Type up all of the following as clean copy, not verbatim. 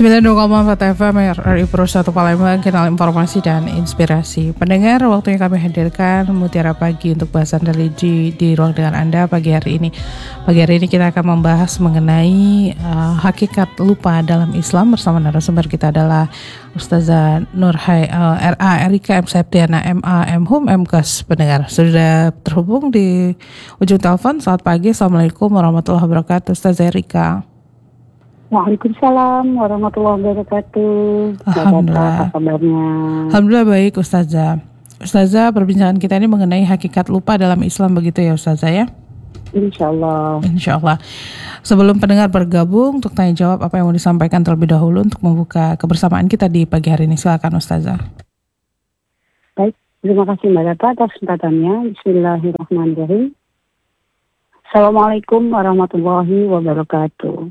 92,4 FM RRI Pro 1 Palembang, Kanal Informasi dan Inspirasi. Pendengar, waktunya kami hadirkan Mutiara Pagi untuk bahasan religi di ruang dengan Anda pagi hari ini. Pagi hari ini kita akan membahas mengenai hakikat lupa dalam Islam bersama narasumber kita adalah Ustazah Nurhai RA Erika M. Septiana MA M. Hum MKes. Pendengar, sudah terhubung di ujung telepon. Selamat pagi, Assalamualaikum warahmatullahi wabarakatuh, Ustazah Erika. Waalaikumsalam warahmatullahi wabarakatuh. Alhamdulillah. Apa kabarnya? Alhamdulillah baik, Ustazah. Ustazah, perbincangan kita ini mengenai hakikat lupa dalam Islam, begitu ya Ustazah ya? Insyaallah. Insyaallah. Sebelum pendengar bergabung untuk tanya jawab, apa yang mau disampaikan terlebih dahulu untuk membuka kebersamaan kita di pagi hari ini? Silakan Ustazah. Baik, terima kasih Mbak Data atas kesempatannya. Bismillahirrahmanirrahim. Assalamualaikum warahmatullahi wabarakatuh.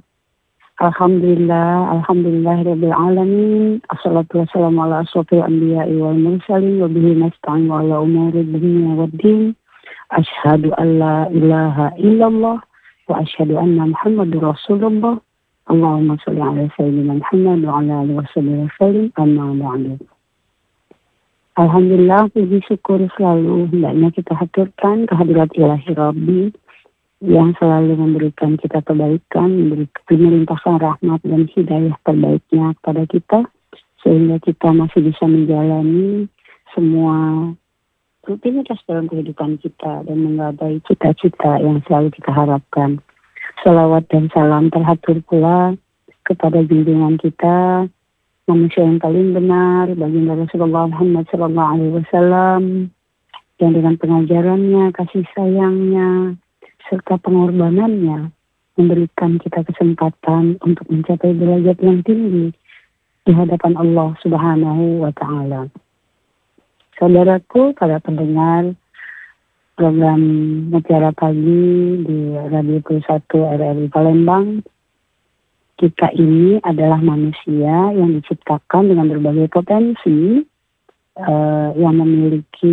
Alhamdulillahirabbil alamin. Assalatu wassalamu ala asyrofil anbiya'i wal mursalin wa bihi nasta'in wa ala umuri dunya waddin. Asyhadu an la ilaha illallah wa asyhadu anna Muhammadur Rasulullah. Allahumma shalli ala sayyidina Muhammad wa ala alihi wasallam. Amma ba'du. Alhamdulillah, puji syukur selalu hendaknya kita haturkan kehadirat Ilahi Rabbi yang selalu memberikan kita kebaikan, melimpahkan rahmat dan hidayah terbaiknya kepada kita, sehingga kita masih bisa menjalani semua rutinitas dalam kehidupan kita dan menggapai cita-cita yang selalu kita harapkan. Salawat dan salam terhatur pula kepada junjungan kita, manusia yang paling benar, baginda Rasulullah Muhammad SAW, yang dengan pengajarannya, kasih sayangnya, serta pengorbanannya memberikan kita kesempatan untuk mencapai derajat yang tinggi di hadapan Allah Subhanahu wa Ta'ala. Saudaraku, para pendengar program Mutiara Pagi di Radio Pro 1 RRI Palembang, kita ini adalah manusia yang diciptakan dengan berbagai potensi yang memiliki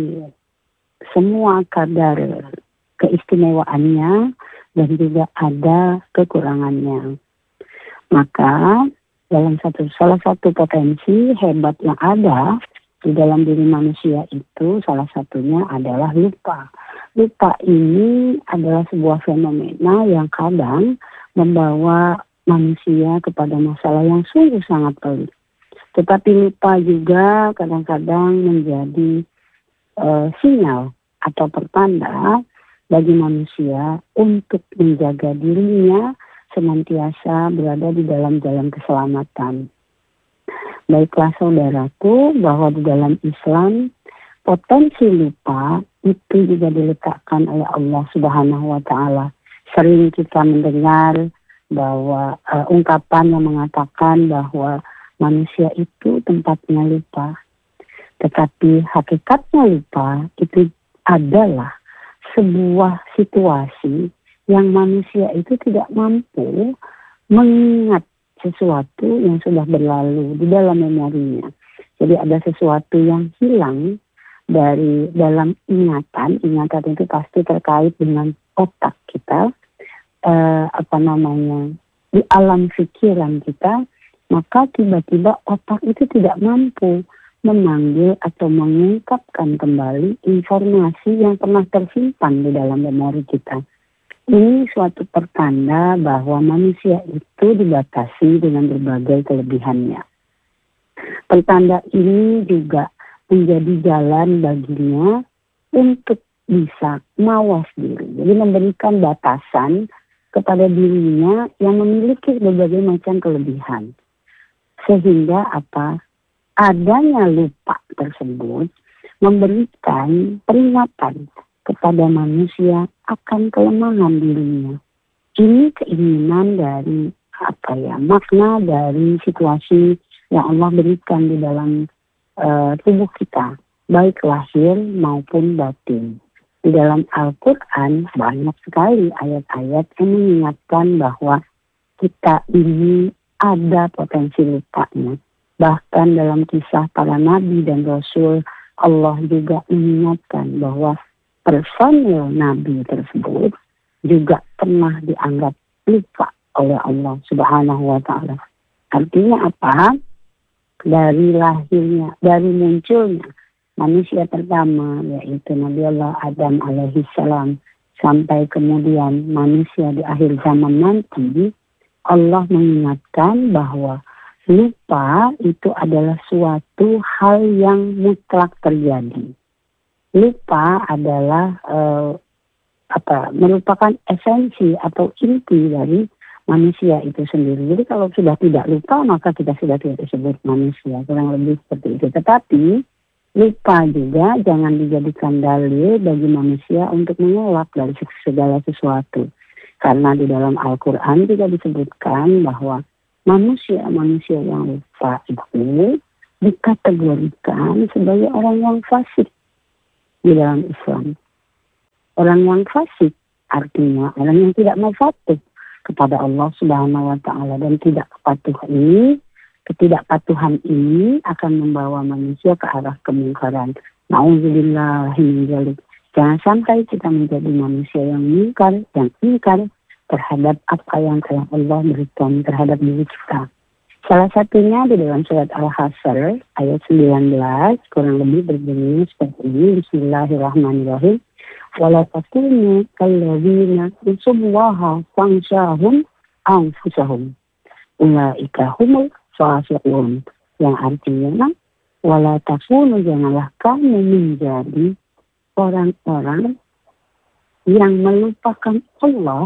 semua kadar keistimewaannya dan juga ada kekurangannya. Maka dalam salah satu potensi hebat yang ada di dalam diri manusia itu salah satunya adalah lupa. Lupa ini adalah sebuah fenomena yang kadang membawa manusia kepada masalah yang sungguh sangat pelik. Tetapi lupa juga kadang-kadang menjadi sinyal atau pertanda bagi manusia untuk menjaga dirinya senantiasa berada di dalam jalan keselamatan. Baiklah saudaraku, bahwa di dalam Islam potensi lupa itu juga diletakkan oleh Allah Subhanahu wa Ta'ala. Sering kita mendengar bahwa ungkapan yang mengatakan bahwa manusia itu tempatnya lupa. Tetapi hakikatnya lupa itu adalah sebuah situasi yang manusia itu tidak mampu mengingat sesuatu yang sudah berlalu di dalam memorinya. Jadi ada sesuatu yang hilang dari dalam ingatan. Ingatan itu pasti terkait dengan otak kita, di alam pikiran kita. Maka tiba-tiba otak itu tidak mampu memanggil atau mengungkapkan kembali informasi yang pernah tersimpan di dalam memori kita. Ini suatu pertanda bahwa manusia itu dibatasi dengan berbagai kelebihannya. Pertanda ini juga menjadi jalan baginya untuk bisa mawas diri. Jadi memberikan batasan kepada dirinya yang memiliki berbagai macam kelebihan. Sehingga adanya lupa tersebut memberikan peringatan kepada manusia akan kelemahan dirinya. Ini keinginan dari makna dari situasi yang Allah berikan di dalam tubuh kita, baik lahir maupun batin. Di dalam Al-Quran banyak sekali ayat-ayat yang mengingatkan bahwa kita ini ada potensi lupanya. Bahkan dalam kisah para nabi dan rasul, Allah juga mengingatkan bahwa personil nabi tersebut juga pernah dianggap lupa oleh Allah Subhanahu wa Ta'ala. Artinya apa? Dari lahirnya, dari munculnya manusia pertama, yaitu Nabi Allah Adam alaihi salam, sampai kemudian manusia di akhir zaman nanti, Allah mengingatkan bahwa lupa itu adalah suatu hal yang mutlak terjadi. Lupa adalah merupakan esensi atau inti dari manusia itu sendiri. Jadi kalau sudah tidak lupa, maka kita sudah tidak disebut manusia. Kurang lebih seperti itu. Tetapi lupa juga jangan dijadikan dalil bagi manusia untuk menolak dari segala sesuatu. Karena di dalam Al-Quran juga disebutkan bahwa manusia yang lupa itu dikategorikan sebagai orang yang fasik di dalam Islam. Orang yang fasik artinya orang yang tidak mau patuh kepada Allah Subhanahu wa taala, dan ketidakpatuhan ini akan membawa manusia ke arah kemungkaran. Nauzubillah min dzalik. Jangan sampai kita menjadi manusia yang mungkar, yang ingkar terhadap apa yang telah Allah berikan terhadap diri kita. Salah satunya di dalam surat Al-Hasyr ayat 19 kurang lebih berbunyi seperti ini. Bismillahirrahmanirrahim. Wala takunu kalladzina yusubullaha fansahum anfusahum ulaika humul fasiqun. Yang artinya wala takunu, janganlah kamu menjadi orang-orang yang melupakan Allah,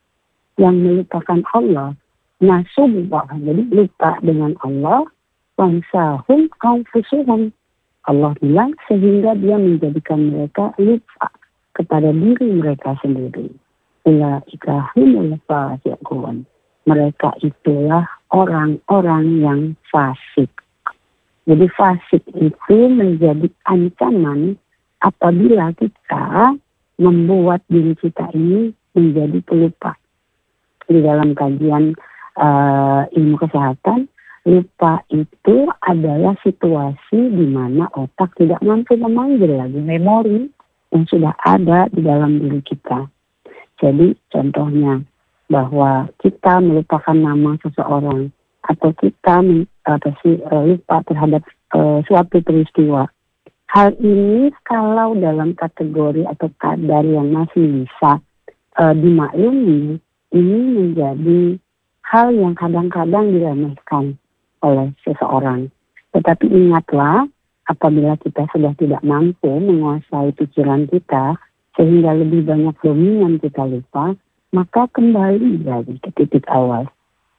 nasubah, jadi lupa dengan Allah, fansahum anfusuhum. Allah bilang sehingga dia menjadikan mereka lupa kepada diri mereka sendiri. Ulaika humul fasiqun. Mereka itulah orang-orang yang fasik. Jadi fasik itu menjadi ancaman apabila kita membuat diri kita ini menjadi pelupa. Di dalam kajian ilmu kesehatan, lupa itu adalah situasi di mana otak tidak mampu memanggil lagi memori yang sudah ada di dalam diri kita. Jadi contohnya bahwa kita melupakan nama seseorang atau kita lupa terhadap suatu peristiwa. Hal ini kalau dalam kategori atau kadar yang masih bisa dimaklumi, ini menjadi hal yang kadang-kadang diremehkan oleh seseorang. Tetapi ingatlah, apabila kita sudah tidak mampu menguasai pikiran kita, sehingga lebih banyak dominan kita lupa, maka kembali lagi ke titik awal.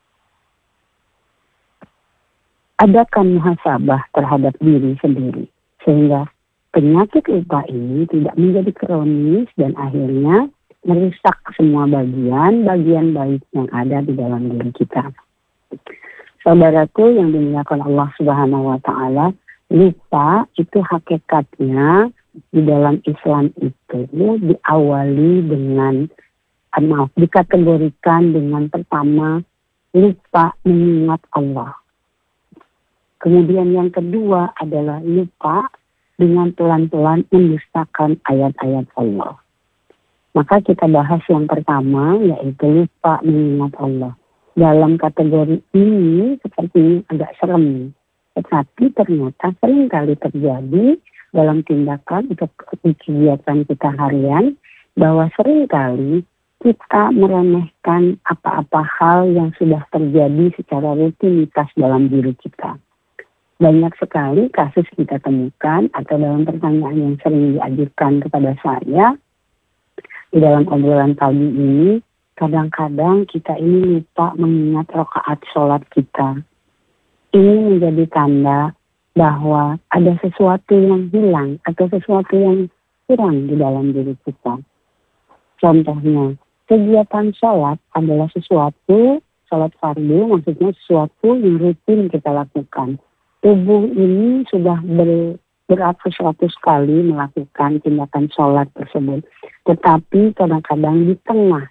Adakan muhasabah terhadap diri sendiri, sehingga penyakit lupa ini tidak menjadi kronis dan akhirnya merusak semua bagian baik yang ada di dalam diri kita. Saudaraku yang dimuliakan Allah Subhanahu wa taala, lupa itu hakikatnya di dalam Islam itu diawali dengan dikategorikan dengan pertama lupa mengingat Allah. Kemudian yang kedua adalah lupa dengan pelan-pelan mendustakan ayat-ayat Allah. Maka kita bahas yang pertama, yaitu lupa mengingat Allah. Dalam kategori ini sepertinya agak serem, tetapi ternyata seringkali terjadi dalam tindakan atau kegiatan kita harian, bahwa seringkali kita meremehkan apa-apa hal yang sudah terjadi secara rutinitas dalam diri kita. Banyak sekali kasus kita temukan atau dalam pertanyaan yang sering diajukan kepada saya di dalam obrolan pagi ini, kadang-kadang kita ini lupa mengingat rakaat sholat kita. Ini menjadi tanda bahwa ada sesuatu yang hilang atau sesuatu yang kurang di dalam diri kita. Contohnya, kegiatan sholat adalah sesuatu, sholat fardu maksudnya sesuatu yang rutin kita lakukan. Tubuh ini sudah beratus-ratus kali melakukan tindakan sholat tersebut. Tetapi kadang-kadang di tengah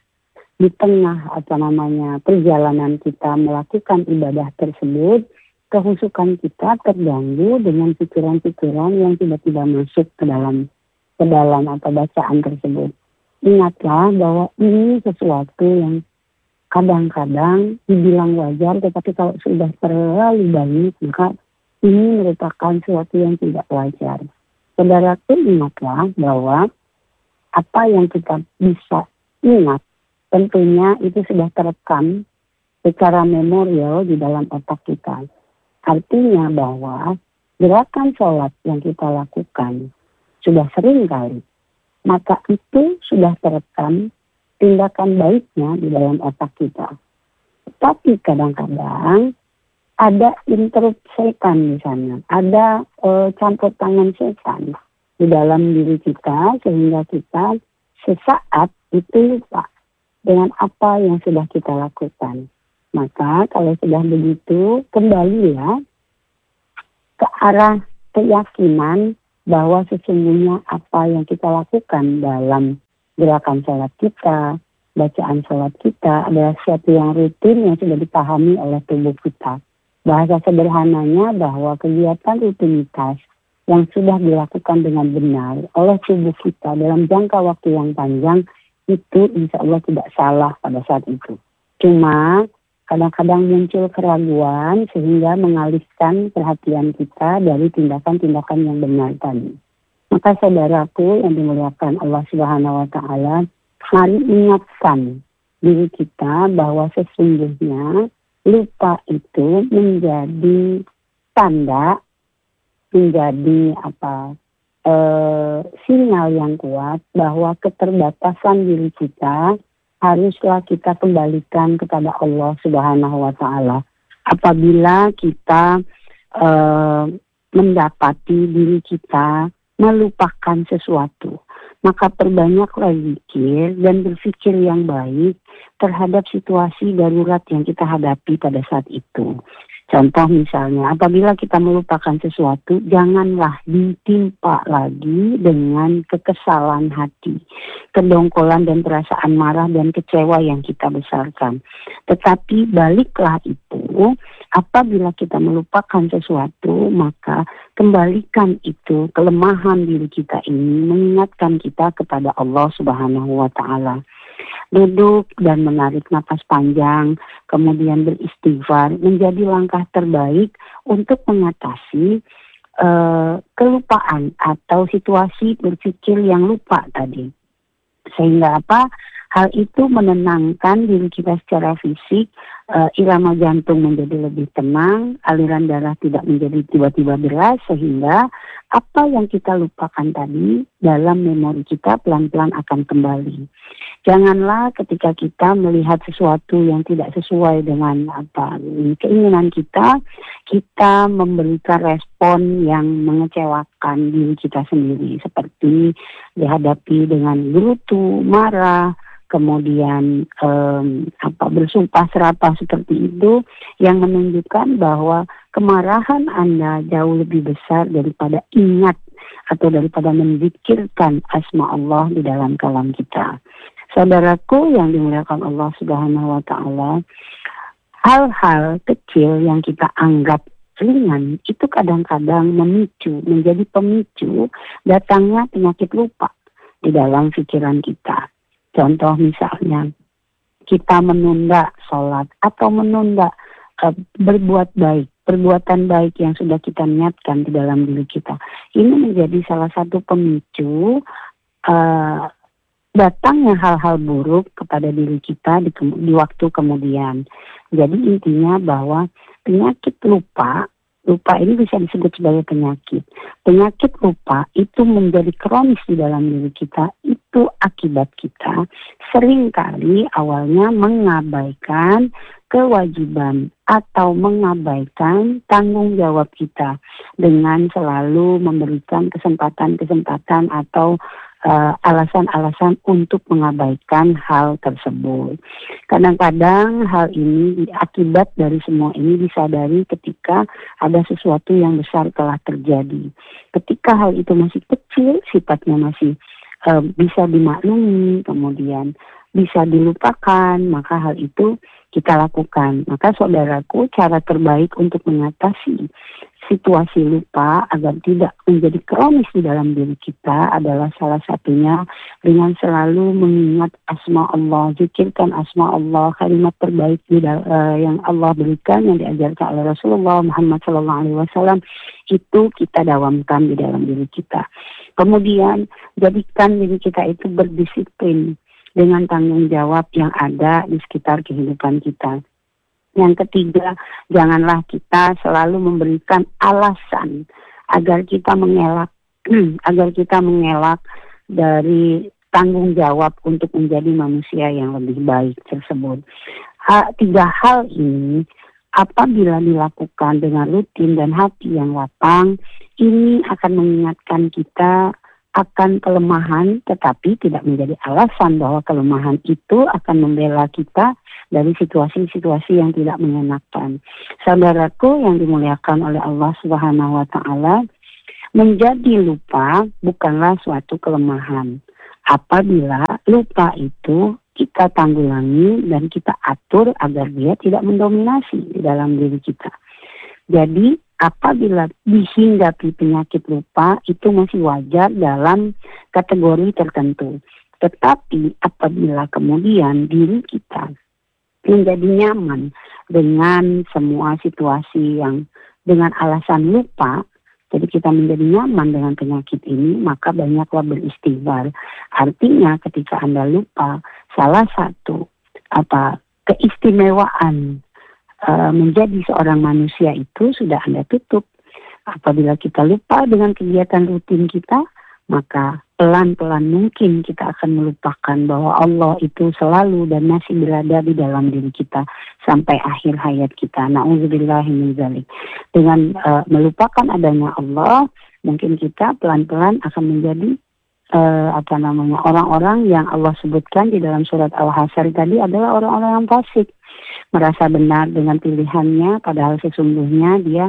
perjalanan kita melakukan ibadah tersebut, kehusukan kita terganggu dengan pikiran-pikiran yang tiba-tiba masuk ke dalam atau bacaan tersebut. Ingatlah bahwa ini sesuatu yang kadang-kadang dibilang wajar, tetapi kalau sudah terlalu banyak, maka ini merupakan sesuatu yang tidak wajar. Saudaraku, ingatlah bahwa apa yang kita bisa ingat, tentunya itu sudah terekam secara memorial di dalam otak kita. Artinya bahwa gerakan sholat yang kita lakukan sudah sering kali, maka itu sudah terekam tindakan baiknya di dalam otak kita. Tapi kadang-kadang ada interrupt setan di sana, ada campur tangan setan di dalam diri kita, sehingga kita sesaat itu lupa dengan apa yang sudah kita lakukan. Maka kalau sudah begitu, kembalilah ke arah keyakinan bahwa sesungguhnya apa yang kita lakukan dalam gerakan sholat kita, bacaan sholat kita adalah sesuatu yang rutin yang sudah dipahami oleh tubuh kita. Bahasa sederhananya bahwa kegiatan rutinitas yang sudah dilakukan dengan benar oleh tubuh kita dalam jangka waktu yang panjang itu insya Allah tidak salah pada saat itu. Cuma kadang-kadang muncul keraguan sehingga mengalihkan perhatian kita dari tindakan-tindakan yang benar tadi. Maka saudaraku yang dimuliakan Allah Subhanahu wa Ta'ala, mari ingatkan diri kita bahwa sesungguhnya lupa itu menjadi tanda, menjadi sinyal yang kuat bahwa keterbatasan diri kita haruslah kita kembalikan kepada Allah Subhanahu wa Ta'ala. Apabila kita mendapati diri kita melupakan sesuatu, maka perbanyaklah zikir dan berpikir yang baik terhadap situasi darurat yang kita hadapi pada saat itu. Contoh misalnya, apabila kita melupakan sesuatu, janganlah ditimpa lagi dengan kekesalan hati, kedongkolan dan perasaan marah dan kecewa yang kita besarkan. Tetapi baliklah itu, apabila kita melupakan sesuatu, maka kembalikan itu, kelemahan diri kita ini, mengingatkan kita kepada Allah Subhanahu wa Ta'ala. Duduk dan menarik napas panjang, kemudian beristighfar menjadi langkah terbaik untuk mengatasi kelupaan atau situasi berpikir yang lupa tadi. Sehingga hal itu menenangkan diri kita secara fisik, irama jantung menjadi lebih tenang, aliran darah tidak menjadi tiba-tiba deras, sehingga apa yang kita lupakan tadi dalam memori kita pelan-pelan akan kembali. Janganlah ketika kita melihat sesuatu yang tidak sesuai dengan keinginan kita, kita memberikan respon yang mengecewakan diri kita sendiri, seperti dihadapi dengan gerutu, marah, kemudian bersumpah serapah seperti itu, yang menunjukkan bahwa kemarahan Anda jauh lebih besar daripada ingat atau daripada memikirkan asma Allah di dalam kalam kita. Saudaraku yang dimuliakan Allah Subhanahu wa Ta'ala, hal-hal kecil yang kita anggap ringan itu kadang-kadang menjadi pemicu datangnya penyakit lupa di dalam pikiran kita. Contoh misalnya, kita menunda sholat atau menunda berbuat baik, perbuatan baik yang sudah kita niatkan di dalam diri kita. Ini menjadi salah satu pemicu datangnya hal-hal buruk kepada diri kita di waktu kemudian. Jadi intinya bahwa penyakit lupa ini bisa disebut sebagai penyakit. Penyakit lupa itu menjadi kronis di dalam diri kita, itu akibat kita seringkali awalnya mengabaikan kewajiban atau mengabaikan tanggung jawab kita dengan selalu memberikan kesempatan-kesempatan atau alasan-alasan untuk mengabaikan hal tersebut. Kadang-kadang hal ini, akibat dari semua ini disadari ketika ada sesuatu yang besar telah terjadi. Ketika hal itu masih kecil, sifatnya masih bisa dimaklumi, kemudian bisa dilupakan, maka hal itu kita lakukan. Maka saudaraku, cara terbaik untuk mengatasi situasi lupa agar tidak menjadi kronis di dalam diri kita adalah salah satunya dengan selalu mengingat asma Allah, zikirkan asma Allah, kalimat terbaik yang Allah berikan yang diajarkan oleh Rasulullah Muhammad SAW itu kita dawamkan di dalam diri kita. Kemudian jadikan diri kita itu berdisiplin dengan tanggung jawab yang ada di sekitar kehidupan kita. Yang ketiga, janganlah kita selalu memberikan alasan agar kita mengelak dari tanggung jawab untuk menjadi manusia yang lebih baik tersebut. Tiga hal ini apabila dilakukan dengan rutin dan hati yang lapang, ini akan mengingatkan kita akan kelemahan, tetapi tidak menjadi alasan bahwa kelemahan itu akan membela kita dari situasi-situasi yang tidak mengenakan. Saudaraku yang dimuliakan oleh Allah Subhanahu wa Ta'ala, menjadi lupa bukanlah suatu kelemahan. Apabila lupa itu kita tanggulangi dan kita atur agar dia tidak mendominasi di dalam diri kita. Jadi apabila dihinggapi penyakit lupa itu masih wajar dalam kategori tertentu. Tetapi apabila kemudian diri kita menjadi nyaman dengan semua situasi yang dengan alasan lupa, jadi kita menjadi nyaman dengan penyakit ini, maka banyaklah beristighfar. Artinya ketika Anda lupa, salah satu keistimewaan menjadi seorang manusia itu sudah Anda tutup. Apabila kita lupa dengan kegiatan rutin kita, maka pelan-pelan mungkin kita akan melupakan bahwa Allah itu selalu dan masih berada di dalam diri kita sampai akhir hayat kita. Na'udzubillahi min dzalik. Dengan melupakan adanya Allah, mungkin kita pelan-pelan akan menjadi orang-orang yang Allah sebutkan di dalam surat Al-Hasyr tadi adalah orang-orang yang fasik. Merasa benar dengan pilihannya, padahal sesungguhnya dia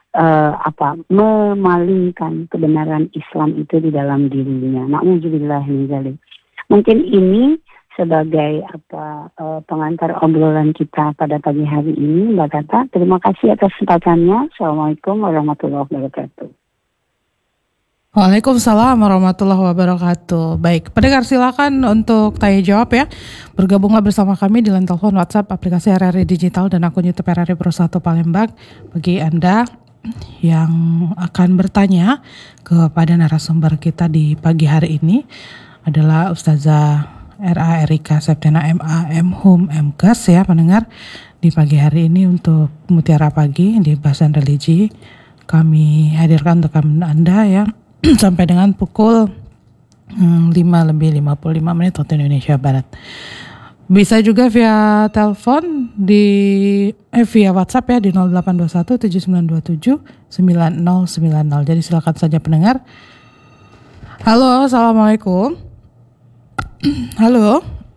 memalingkan kebenaran Islam itu di dalam dirinya. Na'udzubillah min dzalik. Mungkin ini sebagai pengantar obrolan kita pada pagi hari ini, Mbak Tata. Terima kasih atas kesempatannya. Assalamualaikum warahmatullahi wabarakatuh. Waalaikumsalam warahmatullahi wabarakatuh. Baik, pendengar silakan untuk tanya jawab ya. Bergabunglah bersama kami di line telepon WhatsApp aplikasi RRI Digital dan akun YouTube RRI Pro 1 Palembang. Bagi Anda yang akan bertanya kepada narasumber kita di pagi hari ini adalah Ustazah R.A. Erika Septiana MA M.Hum MKes ya pendengar. Di pagi hari ini untuk Mutiara Pagi di Bahasan Religi kami hadirkan untuk Anda ya sampai dengan pukul 5:55 waktu Indonesia Barat. Bisa juga via telepon via WhatsApp ya di 0821 7927 9090. Jadi silakan saja pendengar. Halo, assalamualaikum. Halo.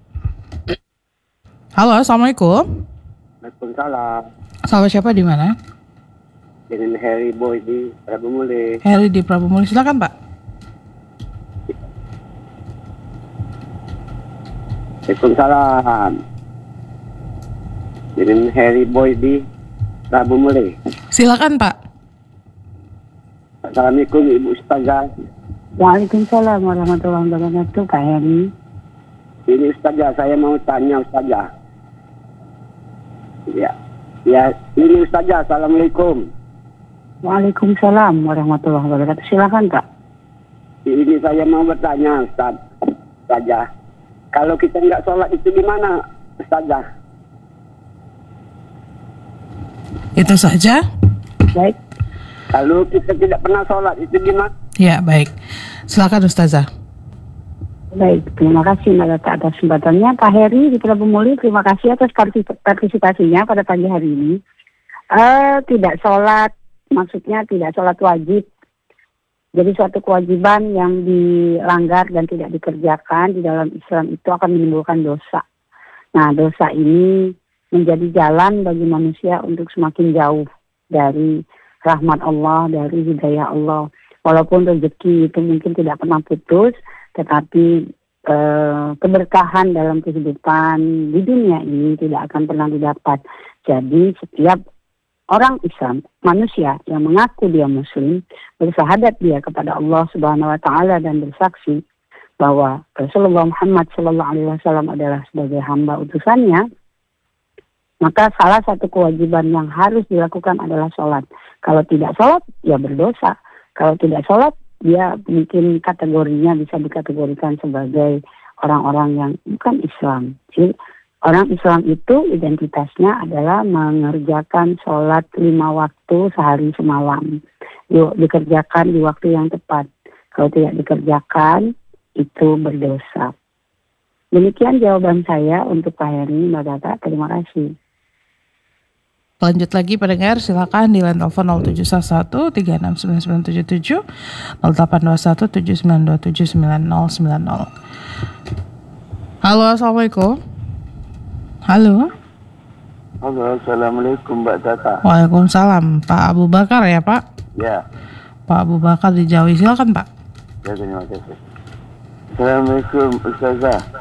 Halo, assalamualaikum. Waalaikumsalam. Sama siapa di mana? Dengan Harry Boy di Prabu Muli. Harry di Prabu Muli, silakan Pak. Waalaikumsalam. Dengan Harry Boy di Prabu Muli. Silakan Pak. Assalamualaikum Ibu Ustazah. Waalaikumsalam warahmatullahi wabarakatuh, Pak Heri. Ini Ustazah, saya mau tanya Ustazah. Ya, ini Ustazah. Assalamualaikum. Waalaikumsalam warahmatullahi wabarakatuh. Silakan Pak. Ini saya mau bertanya Ustazah. Kalau kita nggak sholat itu gimana Ustazah? Itu saja. Baik. Kalau kita tidak pernah sholat itu gimana? Ya, baik. Silakan Ustazah. Baik, terima kasih Mbak Tata atas kesempatannya. Pak Heri di Prabu Muli, terima kasih atas partisipasinya pada pagi hari ini. Tidak sholat, maksudnya tidak sholat wajib. Jadi suatu kewajiban yang dilanggar dan tidak dikerjakan di dalam Islam itu akan menimbulkan dosa. Nah, dosa ini menjadi jalan bagi manusia untuk semakin jauh dari rahmat Allah, dari hidayah Allah. Walaupun rezeki itu mungkin tidak pernah putus, tetapi keberkahan dalam kehidupan di dunia ini tidak akan pernah didapat. Jadi setiap orang Islam, manusia yang mengaku dia Muslim, bersyahadat dia kepada Allah Subhanahu Wa Taala dan bersaksi bahwa Rasulullah Muhammad Sallallahu Alaihi Wasallam adalah sebagai hamba utusannya, maka salah satu kewajiban yang harus dilakukan adalah sholat. Kalau tidak sholat, ya berdosa. Kalau tidak sholat, dia mungkin kategorinya bisa dikategorikan sebagai orang-orang yang bukan Islam. Jadi, orang Islam itu identitasnya adalah mengerjakan sholat 5 waktu sehari semalam. Dikerjakan di waktu yang tepat. Kalau tidak dikerjakan, itu berdosa. Demikian jawaban saya untuk Pak Heri, Mbak Tata. Terima kasih. Lanjut lagi pendengar, silakan di line telepon 0711 369977 0821 7927 9090. Halo, assalamualaikum. Halo. Halo, assalamualaikum Mbak Tata. Waalaikumsalam. Pak Abu Bakar ya Pak? Ya. Pak Abu Bakar di Jawi, silakan Pak. Ya, terima kasih. Assalamualaikum Ustazah.